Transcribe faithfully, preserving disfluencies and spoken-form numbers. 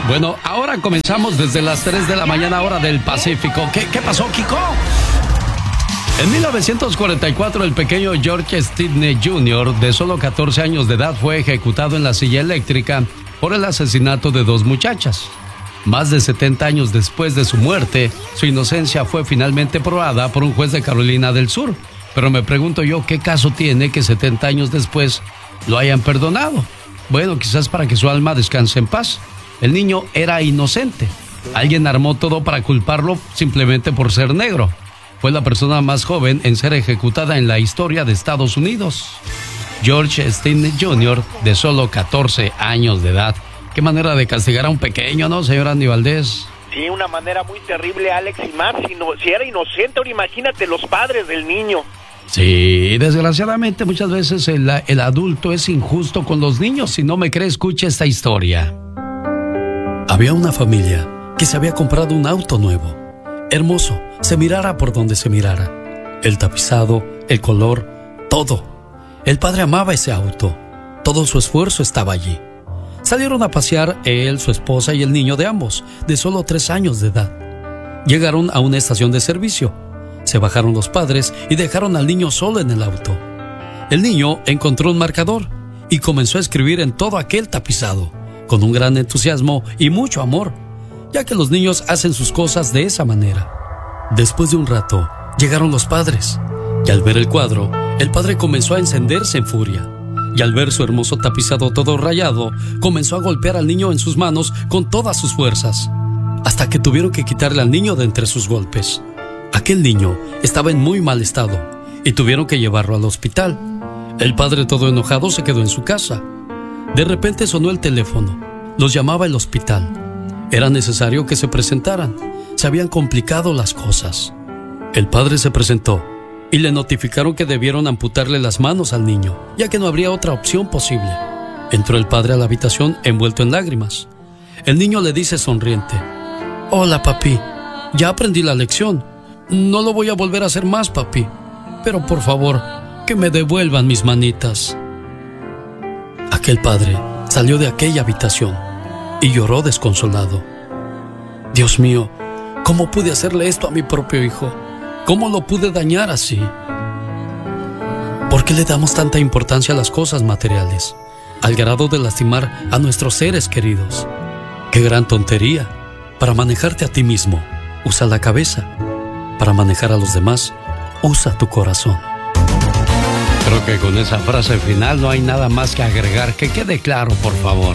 Bueno, ahora comenzamos desde las tres de la mañana, hora del Pacífico. ¿Qué, qué pasó, Kiko? En mil novecientos cuarenta y cuatro, el pequeño George Steinle junior, de solo catorce años de edad, fue ejecutado en la silla eléctrica por el asesinato de dos muchachas. Más de setenta años después de su muerte, su inocencia fue finalmente probada por un juez de Carolina del Sur. Pero me pregunto yo, ¿qué caso tiene que setenta años después lo hayan perdonado? Bueno, quizás para que su alma descanse en paz. El niño era inocente. Alguien armó todo para culparlo simplemente por ser negro. Fue la persona más joven en ser ejecutada en la historia de Estados Unidos. George Steinle junior, de solo catorce años de edad. Qué manera de castigar a un pequeño, ¿no, señor Andy Valdés? Sí, una manera muy terrible, Alex, y más si, no, si era inocente. Ahora imagínate los padres del niño. Sí, desgraciadamente muchas veces el, el adulto es injusto con los niños. Si no me cree, escuche esta historia. Había una familia que se había comprado un auto nuevo. Hermoso, se mirara por donde se mirara. El tapizado, el color, todo. El padre amaba ese auto. Todo su esfuerzo estaba allí. Salieron a pasear él, su esposa y el niño de ambos, de solo tres años de edad. Llegaron a una estación de servicio. Se bajaron los padres y dejaron al niño solo en el auto. El niño encontró un marcador y comenzó a escribir en todo aquel tapizado, con un gran entusiasmo y mucho amor, ya que los niños hacen sus cosas de esa manera. Después de un rato, llegaron los padres, y al ver el cuadro, el padre comenzó a encenderse en furia, y al ver su hermoso tapizado todo rayado, comenzó a golpear al niño en sus manos con todas sus fuerzas, hasta que tuvieron que quitarle al niño de entre sus golpes. Aquel niño estaba en muy mal estado, y tuvieron que llevarlo al hospital. El padre, todo enojado, se quedó en su casa. De repente sonó el teléfono. Los llamaba el hospital. Era necesario que se presentaran. Se habían complicado las cosas. El padre se presentó y le notificaron que debieron amputarle las manos al niño, ya que no habría otra opción posible. Entró el padre a la habitación envuelto en lágrimas. El niño le dice sonriente: «Hola, papi. Ya aprendí la lección. No lo voy a volver a hacer más, papi. Pero por favor, que me devuelvan mis manitas». Aquel padre salió de aquella habitación y lloró desconsolado. Dios mío, ¿cómo pude hacerle esto a mi propio hijo? ¿Cómo lo pude dañar así? ¿Por qué le damos tanta importancia a las cosas materiales, al grado de lastimar a nuestros seres queridos? ¡Qué gran tontería! Para manejarte a ti mismo, usa la cabeza. Para manejar a los demás, usa tu corazón. Creo que con esa frase final no hay nada más que agregar. Que quede claro, por favor.